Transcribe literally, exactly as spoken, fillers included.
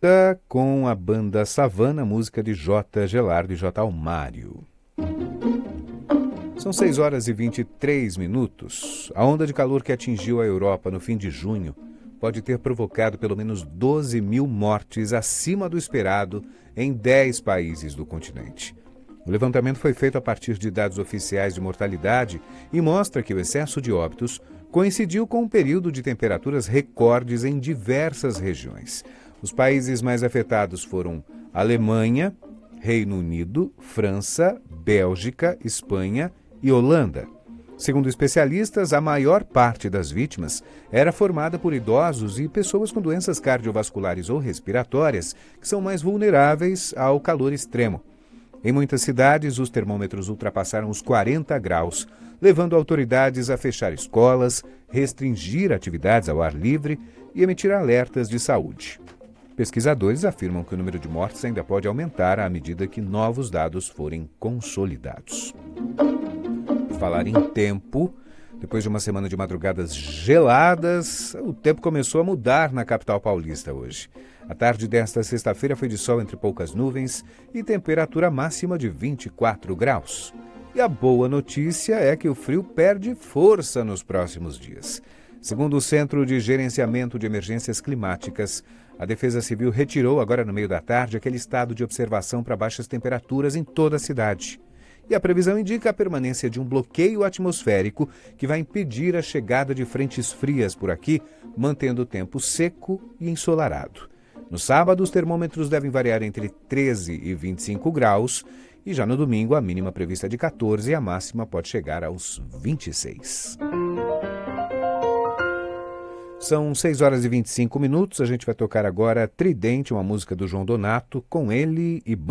Com a banda Savana, música de J. Gelardo e J. Almário. São seis horas e vinte e três minutos. A onda de calor que atingiu a Europa no fim de junho pode ter provocado pelo menos doze mil mortes acima do esperado em dez países do continente. O levantamento foi feito a partir de dados oficiais de mortalidade e mostra que o excesso de óbitos coincidiu com um período de temperaturas recordes em diversas regiões. Os países mais afetados foram Alemanha, Reino Unido, França, Bélgica, Espanha e Holanda. Segundo especialistas, a maior parte das vítimas era formada por idosos e pessoas com doenças cardiovasculares ou respiratórias, que são mais vulneráveis ao calor extremo. Em muitas cidades, os termômetros ultrapassaram os quarenta graus, levando autoridades a fechar escolas, restringir atividades ao ar livre e emitir alertas de saúde. Pesquisadores afirmam que o número de mortes ainda pode aumentar à medida que novos dados forem consolidados. Por falar em tempo, depois de uma semana de madrugadas geladas, o tempo começou a mudar na capital paulista hoje. A tarde desta sexta-feira foi de sol entre poucas nuvens e temperatura máxima de vinte e quatro graus. E a boa notícia é que o frio perde força nos próximos dias. Segundo o Centro de Gerenciamento de Emergências Climáticas, a Defesa Civil retirou agora no meio da tarde aquele estado de observação para baixas temperaturas em toda a cidade. E a previsão indica a permanência de um bloqueio atmosférico que vai impedir a chegada de frentes frias por aqui, mantendo o tempo seco e ensolarado. No sábado, os termômetros devem variar entre treze e vinte e cinco graus, e já no domingo, a mínima prevista é de quatorze e a máxima pode chegar aos vinte e seis. São seis horas e vinte e cinco minutos, a gente vai tocar agora Tridente, uma música do João Donato, com ele e